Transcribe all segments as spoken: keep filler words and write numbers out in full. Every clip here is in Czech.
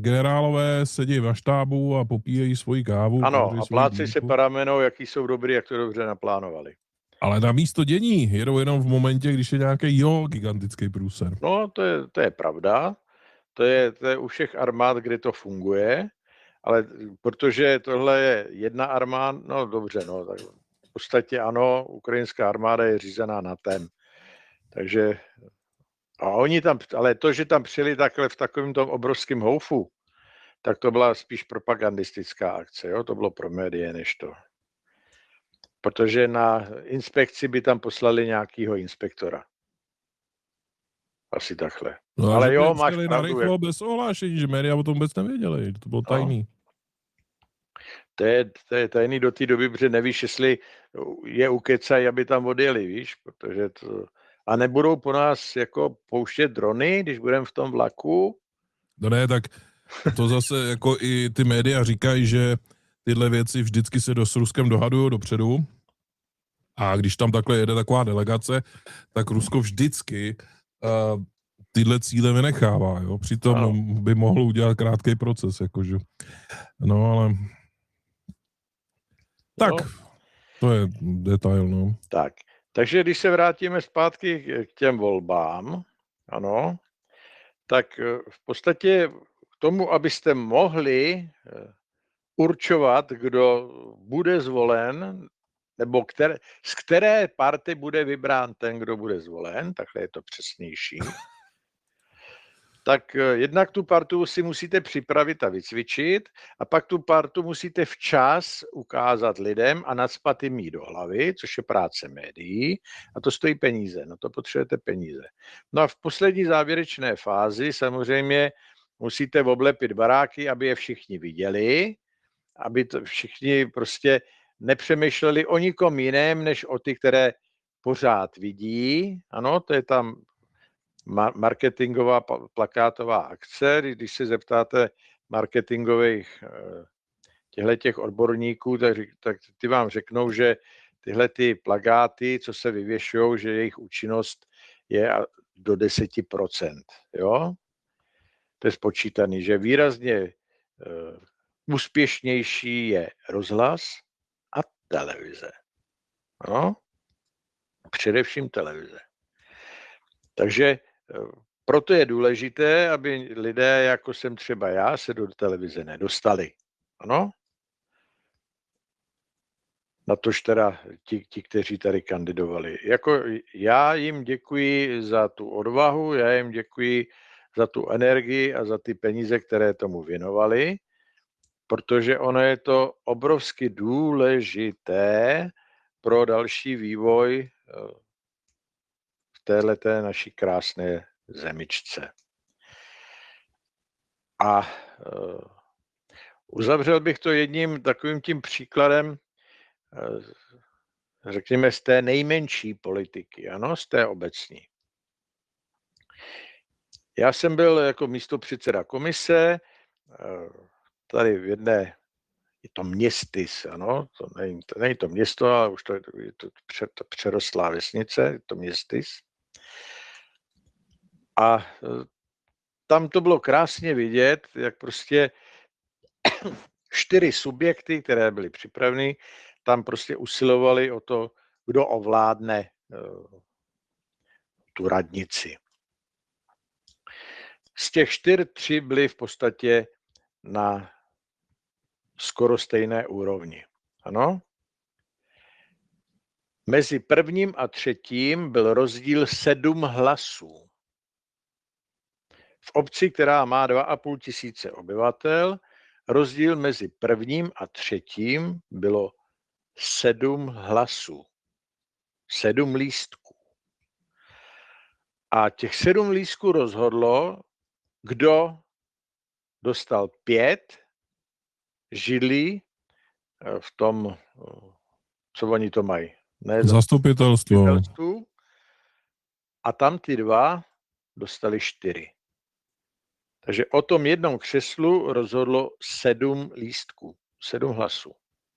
generálové sedí na štábu a popíjejí svoji kávu. Ano, a pláci se paramenou, jaký jsou dobrý, jak to dobře naplánovali. Ale na místo dění jedou jenom v momentě, když je nějaký jo, gigantický průser. No, to je, to je pravda. To je, to je u všech armád, kde to funguje, ale protože tohle je jedna armáda, no dobře, no, tak v podstatě ano, ukrajinská armáda je řízená NATEM. Takže a oni tam, ale to, že tam přijeli takhle v takovém tom obrovském houfu, tak to byla spíš propagandistická akce, jo? To bylo pro média než to. Protože na inspekci by tam poslali nějakýho inspektora. Asi takhle. No, ale jo, máš pravdu. Na rychlo jak... bez ohlášení, že média o tom vůbec nevěděli, to bylo tajný. No. To je, to je tajný do té doby, protože nevíš, jestli je ukecaj, aby tam odjeli, víš, protože to... A nebudou po nás jako pouštět drony, když budeme v tom vlaku? No ne, tak to zase jako i ty média říkají, že tyhle věci vždycky se do, s Ruskem dohadují dopředu a když tam takhle jede taková delegace, tak Rusko vždycky uh, tyhle cíle vynechává, jo, přitom ano. by mohlo udělat krátký proces, jakože, no ale tak, no. To je detail, no. Tak, takže když se vrátíme zpátky k těm volbám, ano, tak v podstatě k tomu, abyste mohli určovat, kdo bude zvolen, nebo které, z které party bude vybrán ten, kdo bude zvolen, takhle je to přesnější, tak jednak tu partu si musíte připravit a vycvičit a pak tu partu musíte včas ukázat lidem a nacpat jim jí do hlavy, což je práce médií a to stojí peníze, no to potřebujete peníze. No a v poslední závěrečné fázi samozřejmě musíte oblepit baráky, aby je všichni viděli, aby to všichni prostě nepřemýšleli o nikom jiném, než o ty, které pořád vidí. Ano, to je tam marketingová plakátová akce. Když se zeptáte marketingových těchto odborníků, tak, tak ty vám řeknou, že tyhle ty plakáty, co se vyvěšují, že jejich účinnost je do deset procent. Jo? To je spočítaný, že výrazně uh, úspěšnější je rozhlas a televize. No? Především televize. Takže proto je důležité, aby lidé, jako jsem třeba já, se do televize nedostali. Ano? Natož teda ti, ti, kteří tady kandidovali. Jako já jim děkuji za tu odvahu, já jim děkuji za tu energii a za ty peníze, které tomu věnovali, protože ono je to obrovsky důležité pro další vývoj v téhleté naší krásné zemičce. A uh, uzavřel bych to jedním takovým tím příkladem, uh, řekněme, z té nejmenší politiky, ano, z té obecní. Já jsem byl jako místopředseda komise, uh, tady v jedné, je to městys, ano, to není to, není to město, ale už to je to, je to, to přerostlá vesnice, je to městys. A tam to bylo krásně vidět, jak prostě čtyři subjekty, které byly připraveny, tam prostě usilovali o to, kdo ovládne uh, tu radnici. Z těch čtyř, tři byly v podstatě na skoro stejné úrovni. Ano? Mezi prvním a třetím byl rozdíl sedm hlasů. V obci, která má dva a půl tisíce obyvatel, rozdíl mezi prvním a třetím bylo sedm hlasů. Sedm lístků. A těch sedm lístků rozhodlo, kdo dostal pět židlí v tom, co oni to mají. Ne, zastupitelstvo. zastupitelstvu. A tam ty dva dostali čtyři. Takže o tom jednom křeslu rozhodlo sedm lístků, sedm hlasů.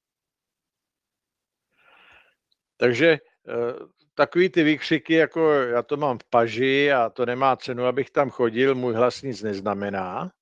Takže takový ty výkřiky, jako já to mám v paži a to nemá cenu, abych tam chodil, můj hlas nic neznamená.